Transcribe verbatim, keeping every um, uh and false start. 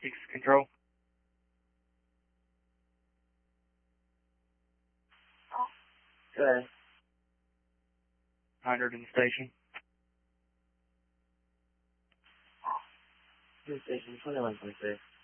six control. Good. one hundred in the station. Station twenty-one point six.